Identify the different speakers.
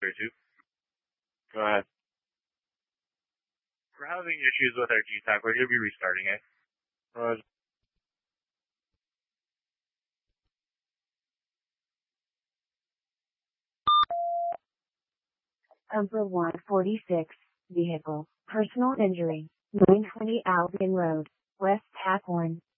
Speaker 1: 2. Go ahead. We're having issues with our GTAC. We're going to be restarting it.
Speaker 2: Umbra 146, vehicle, personal injury, 920 Albion Road, West Tack 1.